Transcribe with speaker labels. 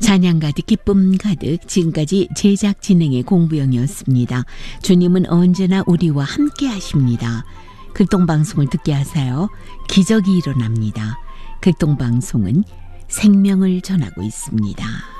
Speaker 1: 찬양 가득 기쁨 가득 지금까지 제작 진행의 공부영이었습니다. 주님은 언제나 우리와 함께 하십니다. 극동방송을 듣게 하세요. 기적이 일어납니다. 극동방송은 생명을 전하고 있습니다.